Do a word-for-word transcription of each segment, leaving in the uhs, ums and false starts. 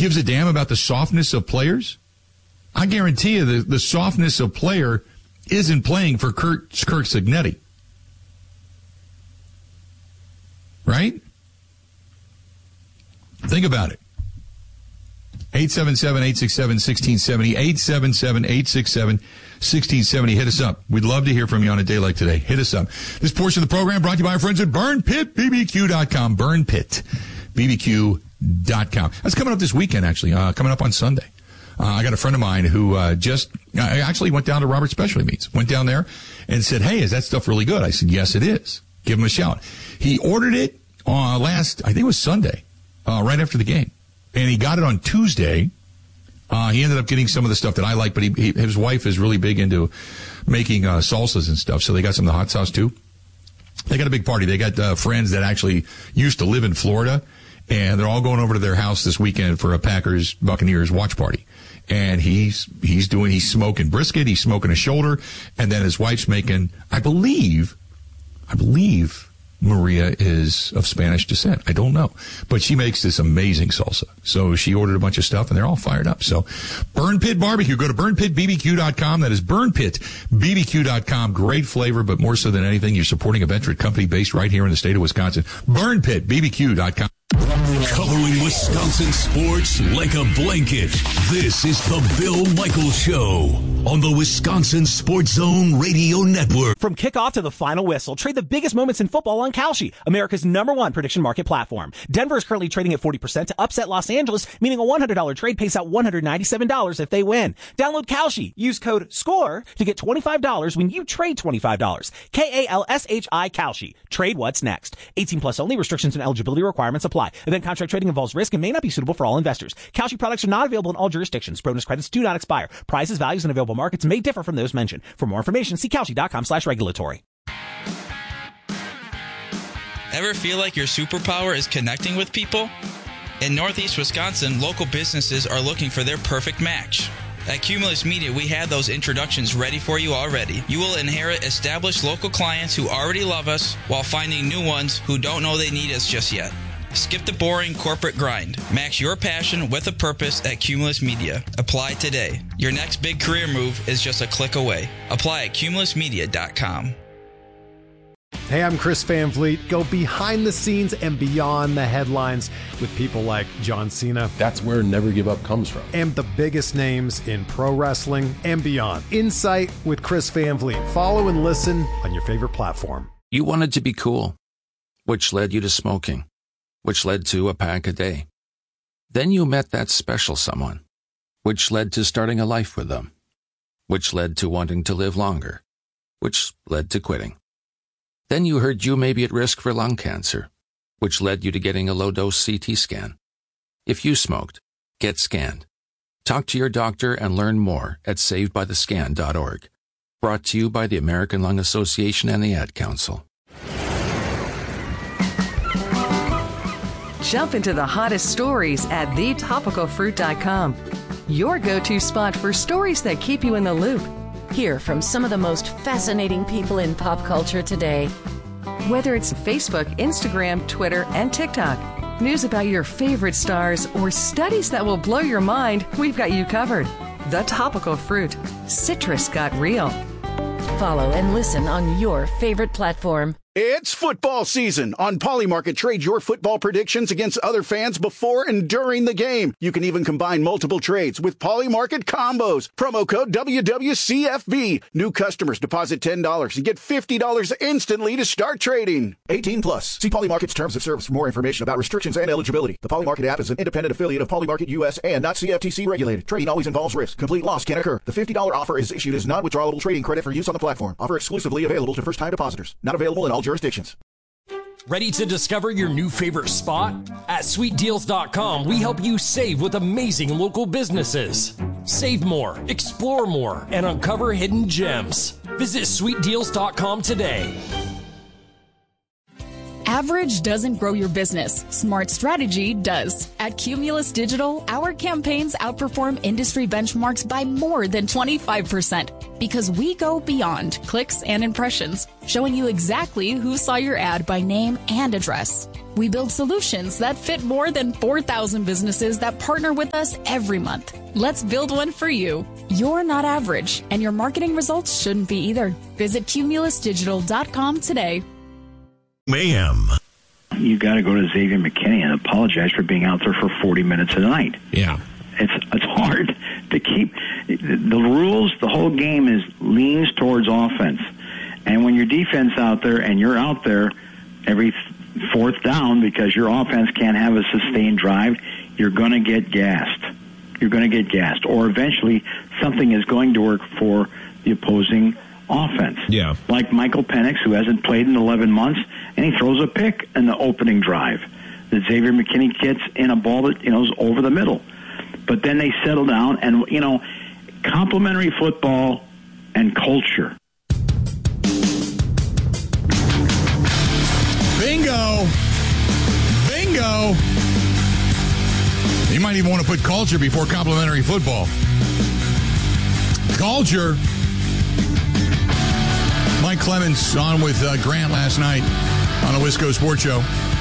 gives a damn about the softness of players? I guarantee you the, the softness of player isn't playing for Kurt, Kirk Cignetti. Right? Think about it. eight seven seven, eight six seven, one six seven zero, eight seven seven, eight six seven, one six seven zero. Hit us up. We'd love to hear from you on a day like today. Hit us up. This portion of the program brought to you by our friends at burn pit b b q dot com. burn pit b b q dot com. That's coming up this weekend, actually, uh, coming up on Sunday. Uh, I got a friend of mine who uh, just I actually went down to Robert Specialty Meats. Went down there and said, hey, is that stuff really good? I said, yes, it is. Give him a shout. He ordered it uh, last, I think it was Sunday, uh, right after the game. And he got it on Tuesday. Uh, he ended up getting some of the stuff that I like, but he, he, his wife is really big into making uh, salsas and stuff, so they got some of the hot sauce too. They got a big party. They got uh, friends that actually used to live in Florida, and they're all going over to their house this weekend for a Packers Buccaneers watch party. And he's he's doing he's smoking brisket, he's smoking a shoulder, and then his wife's making, I believe, I believe Maria is of Spanish descent. I don't know, but she makes this amazing salsa. So she ordered a bunch of stuff, and they're all fired up. So Burn Pit Barbecue. Go to burn pit b b q dot com. That is burn pit b b q dot com. Great flavor, but more so than anything, you're supporting a veteran company based right here in the state of Wisconsin. burn pit b b q dot com. Covering Wisconsin sports like a blanket. This is the Bill Michaels Show on the Wisconsin Sports Zone Radio Network. From kickoff to the final whistle, trade the biggest moments in football on Kalshi, America's number one prediction market platform. Denver is currently trading at forty percent to upset Los Angeles, meaning a one hundred dollars trade pays out one hundred ninety-seven dollars if they win. Download Kalshi. Use code SCORE to get twenty-five dollars when you trade twenty-five dollars. K A L S H I Kalshi. Trade what's next. eighteen plus only. Restrictions and eligibility requirements apply. Event contract trading involves risk and may not be suitable for all investors. Kalshi products are not available in all jurisdictions. Bonus credits do not expire. Prices, values, and available markets may differ from those mentioned. For more information, see Kalshi dot com slash regulatory. Ever feel like your superpower is connecting with people? In Northeast Wisconsin, local businesses are looking for their perfect match. At Cumulus Media, we have those introductions ready for you already. You will inherit established local clients who already love us while finding new ones who don't know they need us just yet. Skip the boring corporate grind. Match your passion with a purpose at Cumulus Media. Apply today. Your next big career move is just a click away. Apply at cumulus media dot com. Hey, I'm Chris Van Vliet. Go behind the scenes and beyond the headlines with people like John Cena. That's where Never Give Up comes from. And the biggest names in pro wrestling and beyond. Insight with Chris Van Vliet. Follow and listen on your favorite platform. You wanted to be cool, which led you to smoking, which led to a pack a day. Then you met that special someone, which led to starting a life with them, which led to wanting to live longer, which led to quitting. Then you heard you may be at risk for lung cancer, which led you to getting a low-dose C T scan. If you smoked, get scanned. Talk to your doctor and learn more at saved by the scan dot org. Brought to you by the American Lung Association and the Ad Council. Jump into the hottest stories at the topical fruit dot com. Your go-to spot for stories that keep you in the loop. Hear from some of the most fascinating people in pop culture today. Whether it's Facebook, Instagram, Twitter, and TikTok, news about your favorite stars, or studies that will blow your mind, we've got you covered. The Topical Fruit. Citrus got real. Follow and listen on your favorite platform. It's football season. On Polymarket, trade your football predictions against other fans before and during the game. You can even combine multiple trades with Polymarket combos. Promo code W W C F B. New customers deposit ten dollars and get fifty dollars instantly to start trading. eighteen plus. See Polymarket's terms of service for more information about restrictions and eligibility. The Polymarket app is an independent affiliate of Polymarket U S and not C F T C regulated. Trading always involves risk. Complete loss can occur. The fifty dollars offer is issued as non-withdrawable trading credit for use on the platform. Offer exclusively available to first-time depositors. Not available in all jurisdictions. Ready to discover your new favorite spot? At sweet deals dot com, we help you save with amazing local businesses. Save more, explore more, and uncover hidden gems. Visit sweet deals dot com today. Average doesn't grow your business. Smart strategy does. At Cumulus Digital, our campaigns outperform industry benchmarks by more than twenty-five percent because we go beyond clicks and impressions, showing you exactly who saw your ad by name and address. We build solutions that fit more than four thousand businesses that partner with us every month. Let's build one for you. You're not average, and your marketing results shouldn't be either. Visit cumulus digital dot com today. Mayhem. You got to go to Xavier McKinney and apologize for being out there for forty minutes a night. Yeah. It's it's hard to keep the, the rules. The whole game is leans towards offense, and when your defense out there and you're out there every fourth down because your offense can't have a sustained drive, you're going to get gassed. You're going to get gassed, or eventually something is going to work for the opposing offense. Yeah. Like Michael Penix, who hasn't played in eleven months, and he throws a pick in the opening drive. The Xavier McKinney gets in a ball that, you know, is over the middle. But then they settle down, and, you know, complementary football and culture. Bingo! Bingo! You might even want to put culture before complimentary football. Culture. Mike Clemens on with uh, Grant last night on a Wisco Sports Show.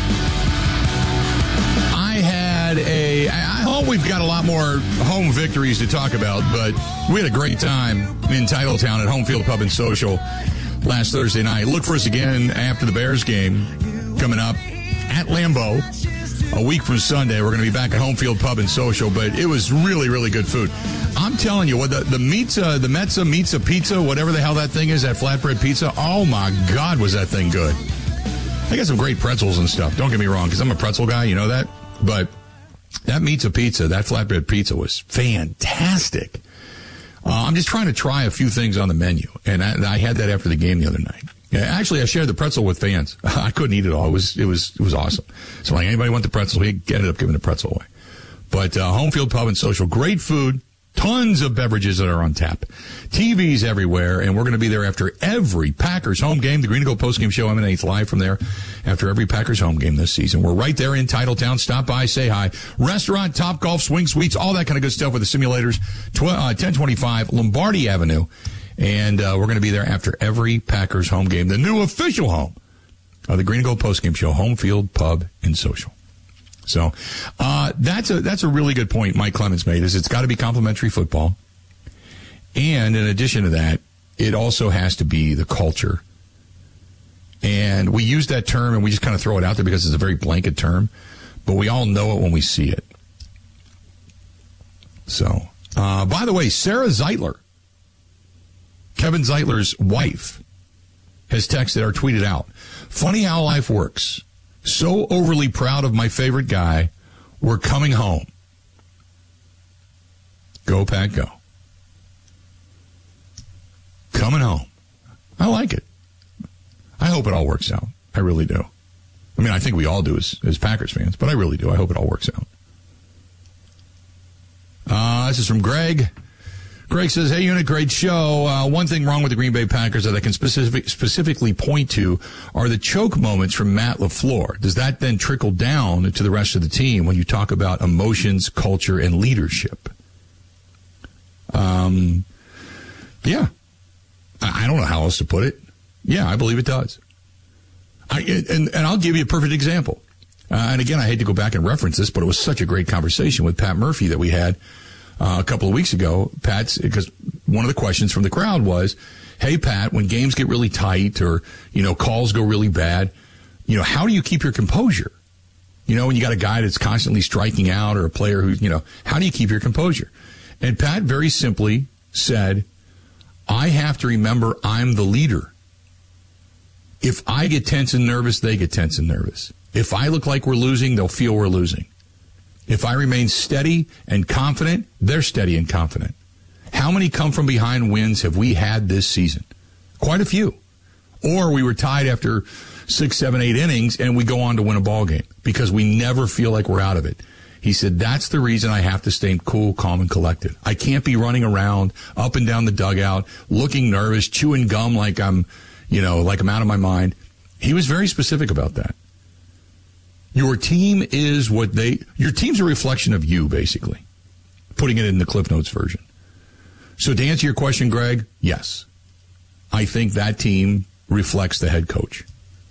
I had a... I hope we've got a lot more home victories to talk about, but we had a great time in Titletown at Home Field Pub and Social last Thursday night. Look for us again after the Bears game coming up at Lambeau. A week from Sunday, we're going to be back at Home Field Pub and Social, but it was really, really good food. I'm telling you, what the, the Mezza, the Mezza Mezza Pizza, whatever the hell that thing is, that flatbread pizza, oh my God, was that thing good. I got some great pretzels and stuff, don't get me wrong, because I'm a pretzel guy, you know that? But that Mezza Pizza, that flatbread pizza was fantastic. Uh, I'm just trying to try a few things on the menu, and I, I had that after the game the other night. Yeah, actually, I shared the pretzel with fans. I couldn't eat it all. It was it was it was awesome. So, like, anybody want the pretzel, we ended up giving the pretzel away. But uh, Home Field Pub and Social, great food, tons of beverages that are on tap, T Vs everywhere, and we're going to be there after every Packers home game. The Green and Gold postgame show emanates live from there after every Packers home game this season. We're right there in Titletown. Stop by, say hi. Restaurant, Top Golf, Swing Suites, all that kind of good stuff with the simulators. Tw- uh, ten twenty-five Lombardi Avenue. And uh, we're going to be there after every Packers home game, the new official home of the Green and Gold postgame show, Home Field Pub and Social. So uh, that's a that's a really good point Mike Clemens made, is it's got to be complimentary football. And in addition to that, it also has to be the culture. And we use that term and we just kind of throw it out there because it's a very blanket term, but we all know it when we see it. So, uh, by the way, Sarah Zeitler, Kevin Zeitler's wife, has texted or tweeted out, "Funny how life works. So overly proud of my favorite guy. We're coming home." Go, Pack, go. Coming home. I like it. I hope it all works out. I really do. I mean, I think we all do as, as Packers fans, but I really do. I hope it all works out. Uh, this is from Greg. Greg says, "Hey, Unit, great show. Uh, one thing wrong with the Green Bay Packers that I can specific, specifically point to are the choke moments from Matt LaFleur. Does that then trickle down to the rest of the team when you talk about emotions, culture, and leadership?" Um, yeah. I, I don't know how else to put it. Yeah, I believe it does. I, and, and I'll give you a perfect example. Uh, and again, I hate to go back and reference this, but it was such a great conversation with Pat Murphy that we had Uh, a couple of weeks ago. Pat's, because one of the questions from the crowd was, "Hey, Pat, when games get really tight or, you know, calls go really bad, you know, how do you keep your composure? You know, when you got a guy that's constantly striking out or a player who, you know, how do you keep your composure?" And Pat very simply said, "I have to remember I'm the leader. If I get tense and nervous, they get tense and nervous. If I look like we're losing, they'll feel we're losing. If I remain steady and confident, they're steady and confident." How many come from behind wins have we had this season? Quite a few. Or we were tied after six, seven, eight innings and we go on to win a ball game because we never feel like we're out of it. He said, "That's the reason I have to stay cool, calm, and collected. I can't be running around up and down the dugout, looking nervous, chewing gum like I'm, you know, like I'm out of my mind." He was very specific about that. Your team is what they, your team's a reflection of you, basically. Putting it in the Cliff Notes version. So to answer your question, Greg, yes. I think that team reflects the head coach.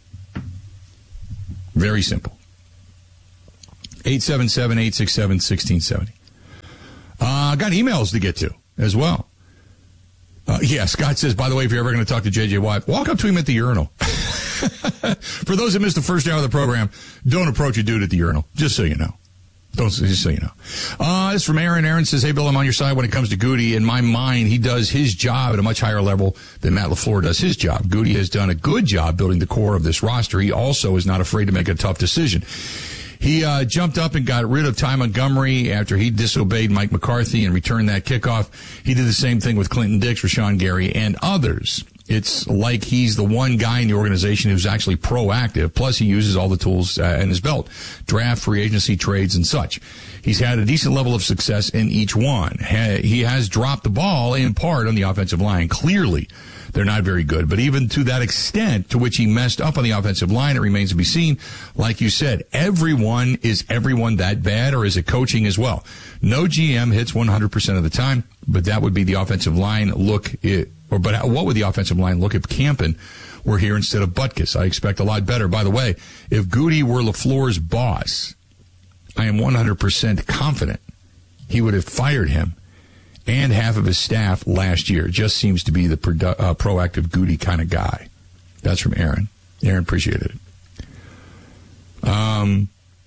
Very simple. eight seven seven, eight six seven, one six seven zero. Uh, got emails to get to as well. Uh, yeah, Scott says, by the way, if you're ever going to talk to J J Watt, walk up to him at the urinal. For those that missed the first hour of the program, don't approach a dude at the urinal, just so you know. Don't, just so you know. Uh, this is from Aaron. Aaron says, hey, Bill, I'm on your side when it comes to Goody. In my mind, he does his job at a much higher level than Matt LaFleur does his job. Goody has done a good job building the core of this roster. He also is not afraid to make a tough decision. He uh, jumped up and got rid of Ty Montgomery after he disobeyed Mike McCarthy and returned that kickoff. He did the same thing with Clinton Dix, Rashawn Gary, and others. It's like he's the one guy in the organization who's actually proactive. Plus, he uses all the tools uh, in his belt, draft, free agency, trades, and such. He's had a decent level of success in each one. He has dropped the ball in part on the offensive line. Clearly, they're not very good. But even to that extent to which he messed up on the offensive line, it remains to be seen. Like you said, everyone, is everyone that bad, or is it coaching as well? No G M hits one hundred percent of the time, but that would be the offensive line look it. Or, but what would the offensive line look if Campen were here instead of Butkus? I expect a lot better. By the way, if Goody were LaFleur's boss, I am one hundred percent confident he would have fired him and half of his staff last year. Just seems to be the produ- uh, proactive Goody kind of guy. That's from Aaron. Aaron, appreciated it. Um,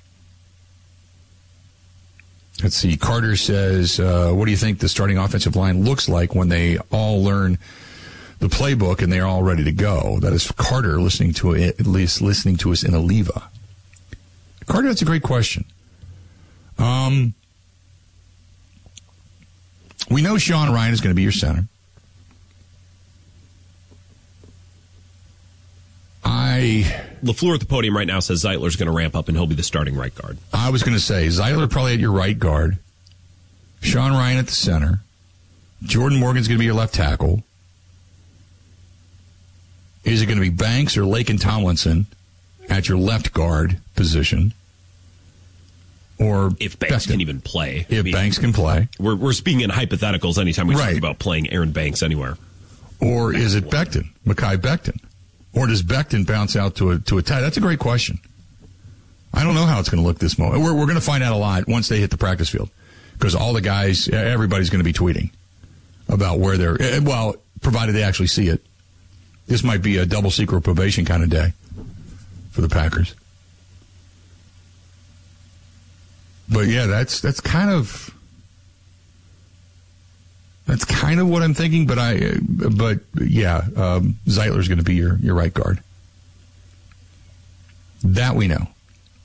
let's see. Carter says, uh, what do you think the starting offensive line looks like when they all learn the playbook and they're all ready to go? That is Carter listening to it, at least listening to us in Aliva. Carter, that's a great question. Um, we know Sean Ryan is going to be your center. I LaFleur at the podium right now says Zeitler's going to ramp up and he'll be the starting right guard. I was going to say Zeitler probably at your right guard. Sean Ryan at the center. Jordan Morgan's going to be your left tackle. Is it going to be Banks or Laken Tomlinson at your left guard position? Or if Banks Becton. can even play. If I mean, Banks can play. We're we're speaking in hypotheticals anytime we right. talk about playing Aaron Banks anywhere. Or is it Becton, Mekhi Becton? Or does Becton bounce out to a to a tie? That's a great question. I don't know how it's going to look this moment. We're we're going to find out a lot once they hit the practice field, because all the guys, everybody's going to be tweeting about where they're. Well, provided they actually see it. This might be a double secret probation kind of day for the Packers. But yeah, that's that's kind of that's kind of what I'm thinking. But I, but yeah, um, Zeitler's going to be your your right guard. That we know.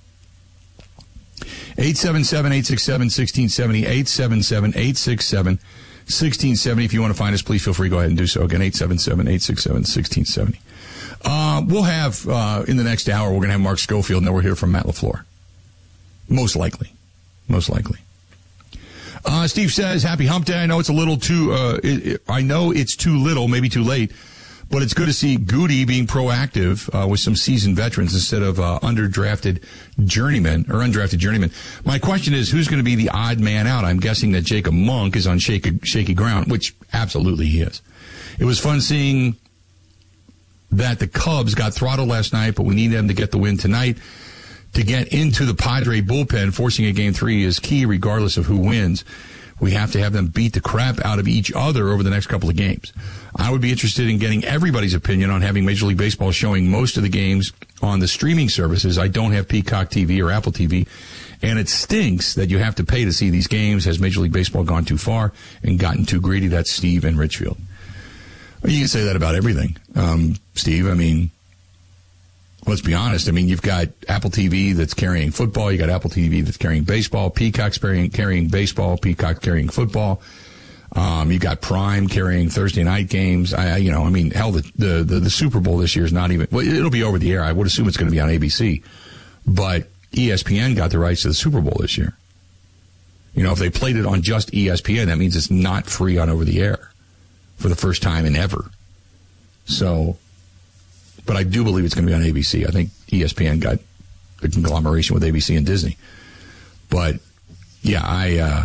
eight seven seven, eight six seven, one six seven zero, eight seven seven, eight six seven, one six seven zero. If you want to find us, please feel free to go ahead and do so. Again, eight seven seven, eight six seven, one six seven zero. Uh, we'll have, uh, in the next hour, we're going to have Mark Schofield, and then we'll hear from Matt LaFleur. Most likely. Most likely. Uh, Steve says, happy hump day. I know it's a little too, uh, it, it, I know it's too little, maybe too late, but it's good to see Goody being proactive uh, with some seasoned veterans instead of uh, underdrafted journeymen or undrafted journeymen. My question is, who's going to be the odd man out? I'm guessing that Jacob Monk is on shaky, shaky ground, which absolutely he is. It was fun seeing that the Cubs got throttled last night, but we need them to get the win tonight. To get into the Padre bullpen, forcing a game three is key regardless of who wins. We have to have them beat the crap out of each other over the next couple of games. I would be interested in getting everybody's opinion on having Major League Baseball showing most of the games on the streaming services. I don't have Peacock T V or Apple T V, and it stinks that you have to pay to see these games. Has Major League Baseball gone too far and gotten too greedy? That's Steve in Richfield. Well, you can say that about everything, um, Steve. I mean, let's be honest. I mean, you've got Apple T V that's carrying football. You got Apple T V that's carrying baseball. Peacock's carrying, carrying baseball. Peacock carrying football. Um, you got Prime carrying Thursday night games. I, you know, I mean, hell, the, the, the, the Super Bowl this year is not even, well, it'll be over the air. I would assume it's going to be on A B C, but E S P N got the rights to the Super Bowl this year. You know, if they played it on just E S P N, that means it's not free on over the air for the first time in ever. So, but I do believe it's going to be on A B C. I think E S P N got a conglomeration with A B C and Disney. But yeah, I, uh,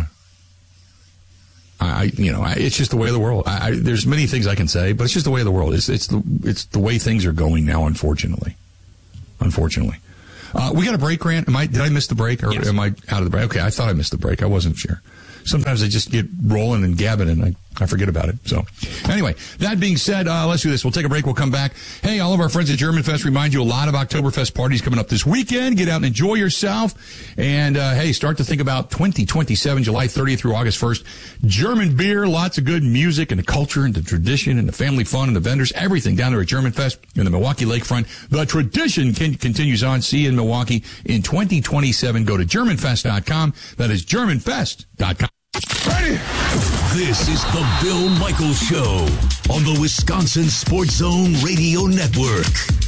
I, you know, I, it's just the way of the world. I, I, there's many things I can say, but it's just the way of the world. It's, it's the, it's the way things are going now, unfortunately. Unfortunately. Uh, we got a break, Grant. Am I, did I miss the break or yes. am I out of the break? Okay. I thought I missed the break. I wasn't sure. Sometimes I just get rolling and gabbing and I, I forget about it. So anyway, that being said, uh, let's do this. We'll take a break. We'll come back. Hey, all of our friends at German Fest remind you a lot of Oktoberfest parties coming up this weekend. Get out and enjoy yourself. And, uh, hey, start to think about twenty twenty-seven, July thirtieth through August first. German beer, lots of good music and the culture and the tradition and the family fun and the vendors, everything down there at German Fest in the Milwaukee Lakefront. The tradition can, continues on. See you in Milwaukee in twenty twenty-seven. Go to German Fest dot com. That is German Fest dot com. Ready? This is the Bill Michaels Show on the Wisconsin Sports Zone Radio Network.